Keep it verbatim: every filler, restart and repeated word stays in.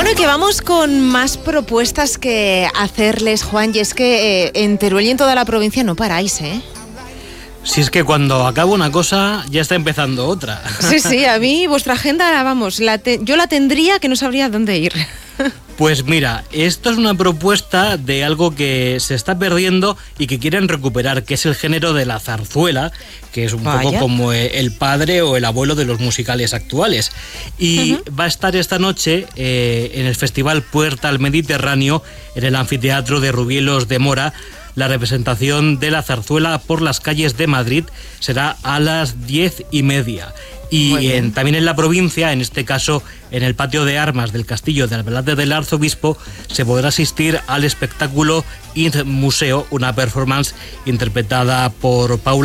Bueno, y que vamos con más propuestas que hacerles, Juan, y es que eh, en Teruel y en toda la provincia no paráis, ¿eh? Si es que cuando acaba una cosa, ya está empezando otra. Sí, sí, a mí vuestra agenda, vamos, la te- yo la tendría que no sabría dónde ir. Pues mira, esto es una propuesta de algo que se está perdiendo y que quieren recuperar, que es el género de la zarzuela, que es un Vaya. poco como el padre o el abuelo de los musicales actuales. Y uh-huh. va a estar esta noche eh, en el Festival Puerta al Mediterráneo, en el Anfiteatro de Rubielos de Mora. La representación de la zarzuela por las calles de Madrid será a las diez y media. Y en, también en la provincia, en este caso en el patio de armas del Castillo de Albalate del Arzobispo, se podrá asistir al espectáculo Int Museo, una performance interpretada por Paula